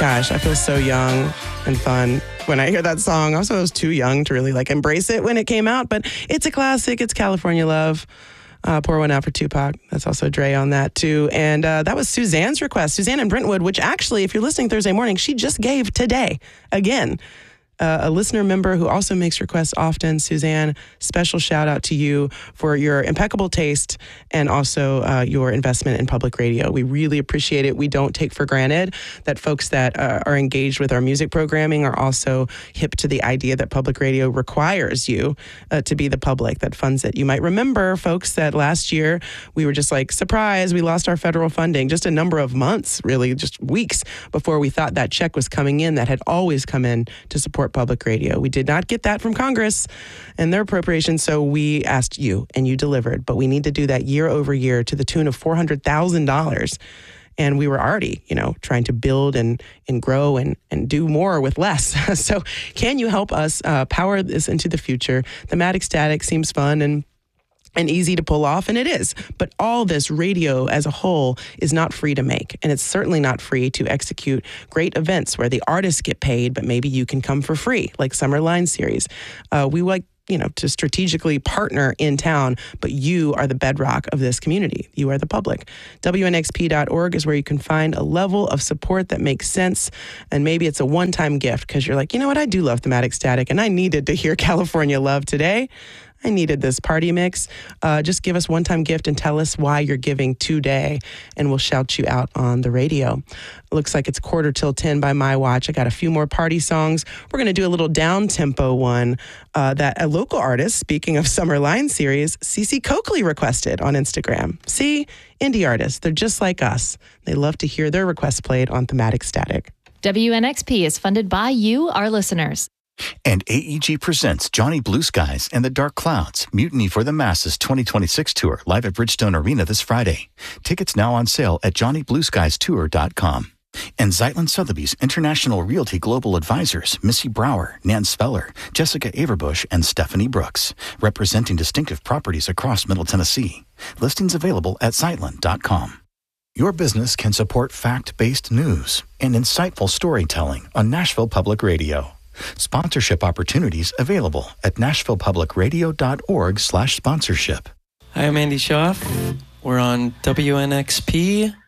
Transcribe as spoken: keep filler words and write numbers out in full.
Gosh, I feel so young and fun when I hear that song. Also, I was too young to really like embrace it when it came out, but it's a classic. It's California Love. Uh, pour one out for Tupac. That's also Dre on that too. And uh, that was Suzanne's request. Suzanne in Brentwood, which actually, if you're listening Thursday morning, she just gave today again. Uh, a listener member who also makes requests often. Suzanne, special shout out to you for your impeccable taste and also uh, your investment in public radio. We really appreciate it. We don't take for granted that folks that uh, are engaged with our music programming are also hip to the idea that public radio requires you uh, to be the public that funds it. You might remember, folks, that last year we were just like, surprise, we lost our federal funding. Just a number of months, really, just weeks before we thought that check was coming in that had always come in to support public radio. We did not get that from Congress and their appropriations, so we asked you, and you delivered. But we need to do that year over year to the tune of four hundred thousand dollars. And we were already, you know, trying to build and, and grow and, and do more with less. So can you help us uh, power this into the future? Thematic Static seems fun and and easy to pull off, and it is. But all this radio as a whole is not free to make, and it's certainly not free to execute great events where the artists get paid, but maybe you can come for free, like Summer Line Series. Uh, we like, you know, to strategically partner in town, but you are the bedrock of this community. You are the public. W N X P dot org is where you can find a level of support that makes sense, and maybe it's a one-time gift because you're like, you know what, I do love Thematic Static, and I needed to hear California Love today. I needed this party mix. Uh, just give us one-time gift and tell us why you're giving today, and we'll shout you out on the radio. It looks like it's quarter till ten by my watch. I got a few more party songs. We're going to do a little down-tempo one uh, that a local artist, speaking of Summer Line Series, Cece Coakley requested on Instagram. See, indie artists, they're just like us. They love to hear their requests played on Thematic Static. W N X P is funded by you, our listeners. And A E G presents Johnny Blue Skies and the Dark Clouds, Mutiny for the Masses twenty twenty-six tour, live at Bridgestone Arena this Friday. Tickets now on sale at johnny blue skies tour dot com. And Zeitlin Sotheby's International Realty Global Advisors, Missy Brower, Nan Speller, Jessica Averbush, and Stephanie Brooks, representing distinctive properties across Middle Tennessee. Listings available at zeitlin dot com. Your business can support fact-based news and insightful storytelling on Nashville Public Radio. Sponsorship opportunities available at nashville public radio dot org slash sponsorship. Hi, I'm Andy Schaaf. We're on W N X P